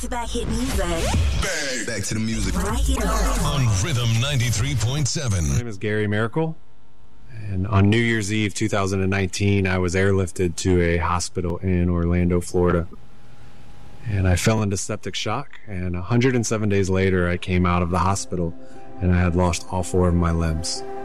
Back hit music. Back to the music. Right here. On Rhythm 93.7. My name is Gary Miracle, and on New Year's Eve 2019, I was airlifted to a hospital in Orlando, Florida. And I fell into septic shock, and 107 days later, I came out of the hospital, and I had lost all 4 of my limbs.